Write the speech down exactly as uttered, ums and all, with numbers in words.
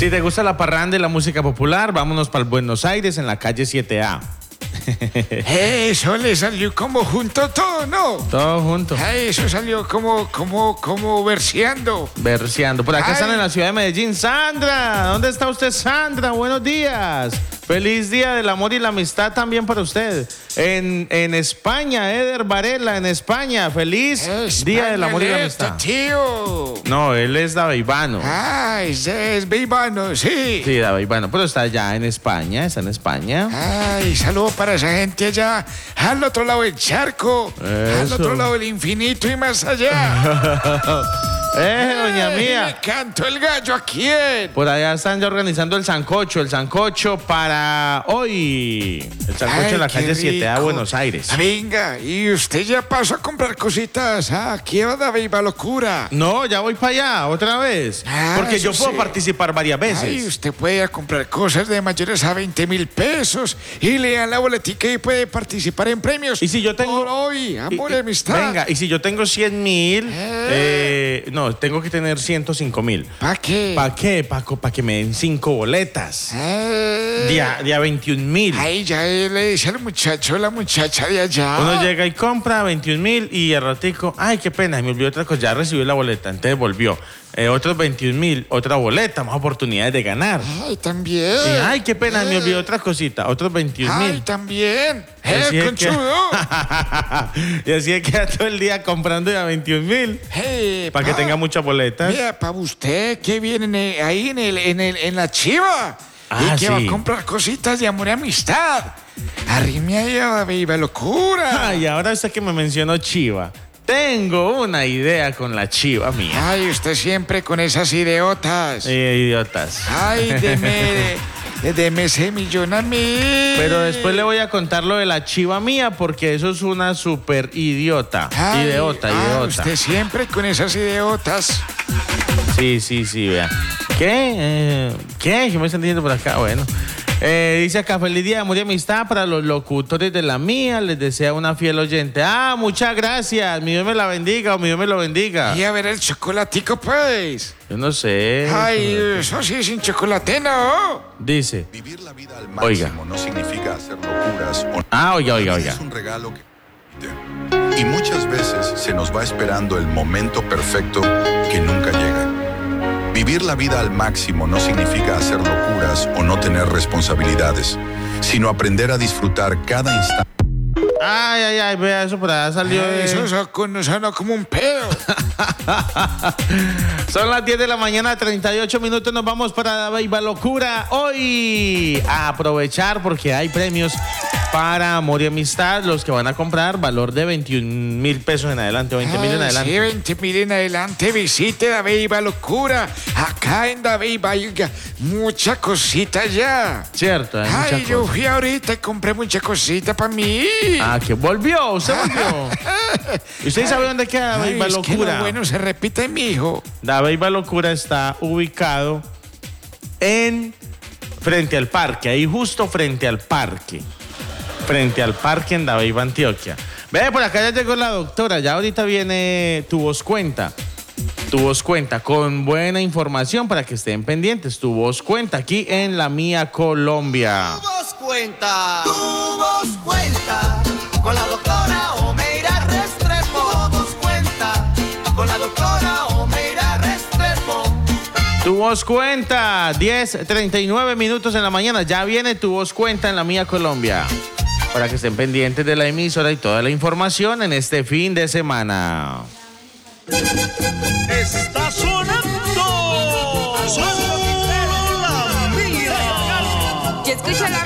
Si te gusta la parranda y la música popular, vámonos para el Buenos Aires en la calle siete A. Eso le salió como junto todo, ¿no? Todo junto. Ay, eso salió como, como, como verseando. Verseando. Por acá Ay. están en la ciudad de Medellín. Sandra, ¿dónde está usted, Sandra? Buenos días. Feliz día del amor y la amistad también para usted. En, en España, Eder Varela, en España. Feliz día del amor y la amistad. Tío. No, él es daveibano. Ah, ese es Beibano, sí. Sí, daveibano, pero está allá en España, está en España. Ay, saludo para esa gente allá, al otro lado del charco, al Eso. otro lado del infinito y más allá. Eh, doña Ay, mía. ¿le canto el gallo a quién? Por allá están ya organizando el sancocho, el sancocho para hoy. El sancocho Ay, en la qué calle siete A, rico. Buenos Aires. Venga, y usted ya pasó a comprar cositas. Ah, aquí va la Beiba Locura. No, ya voy para allá, otra vez. Ah, Porque yo eso puedo sí. participar varias veces. Ay, usted puede ir a comprar cosas de mayores a veinte mil pesos y le dan la boletica y puede participar en premios. Y si yo tengo- Por hoy, amor Y- y y- amistad. Venga, y si yo tengo cien mil, Eh. eh, no, tengo que tener ciento cinco mil. ¿Para qué? ¿Para qué, Paco? Para que me den cinco boletas. Eh. Día, día veintiún mil. Ay, ya le dice al muchacho, la muchacha de allá. Uno llega y compra veintiún mil y al ratico, ay, qué pena, me olvidó otra cosa, ya recibí la boleta, entonces volvió. Eh, otros veintiún mil, otra boleta, más oportunidades de ganar. Ay, también. Y, ay, qué pena, me olvidó otra cosita, otros veintiún Ay, mil. también. Y así ¡Eh, es que- conchudo! y así es que queda todo el día comprando ya veintiún mil Hey, para que pa- tenga muchas boletas. Mira, para usted que viene en el- ahí en, el, en, el, en la chiva Ah, y que va sí. a comprar cositas de amor y amistad. Arrime ahí a la Beiba Locura. Ay, ahora usted que me mencionó Chiva. Tengo una idea con la Chiva mía. Ay, usted siempre con esas idiotas. Eh, idiotas. Ay, deme, deme ese millón a mí. Pero después le voy a contar lo de la Chiva mía porque eso es una super idiota. Ay, idiota, ah, idiota. usted siempre con esas idiotas. Sí, sí, sí, vea. ¿Qué? Eh, ¿Qué? ¿Qué me están diciendo por acá? Bueno. Eh, dice acá, feliz día de amor y amistad para los locutores de la mía. Les desea una fiel oyente. Ah, muchas gracias. Mi Dios me la bendiga o mi Dios me lo bendiga. Y a ver el chocolatico, pues. Yo no sé. Ay, eso sí, sin chocolate, ¿no? Dice. Vivir la vida al Oiga. máximo no significa hacer locuras o Ah, oiga, oiga, La vida oiga. es un regalo que y muchas veces se nos va esperando el momento perfecto que nunca llega. Vivir la vida al máximo no significa hacer locuras o no tener responsabilidades, sino aprender a disfrutar cada instante. Ay, ay, ay, vea, eso por allá salió. Ay, de- eso sonó, sonó como un pedo. Son las diez de la mañana, treinta y ocho minutos. Nos vamos para la Beiba Locura. Hoy a aprovechar porque hay premios para amor y amistad. Los que van a comprar valor de veintiún mil pesos en adelante, veinte mil en Ay, adelante. Sí, veinte mil en adelante. Visite la Beiba Locura. Acá en la Beiba hay mucha cosita ya. Cierto, hay mucha Ay, yo cosa. fui ahorita y compré mucha cosita para mí. Ah, que volvió, usted volvió. ¿Y usted sabe dónde queda la Ay, Beiba es que lo Locura? bueno se repite, mijo. La Beiba Locura está ubicado en frente al parque, ahí justo frente al parque. Frente al parque en Dabeiba, Antioquia. Ve, por acá ya llegó la doctora, ya ahorita viene Tu Voz Cuenta. Tu Voz Cuenta, con buena información para que estén pendientes. Tu Voz Cuenta, aquí en La Mía Colombia. Tu voz cuenta, tu voz cuenta, con la doctora Omeira Restrepo. Tu voz cuenta, con la doctora Omeira Restrepo. Tu Voz Cuenta, diez treinta y nueve minutos en la mañana. Ya viene Tu Voz Cuenta en La Mía Colombia. Para que estén pendientes de la emisora y toda la información en este fin de semana. Está sonando. Solo la mía. Yo escucho la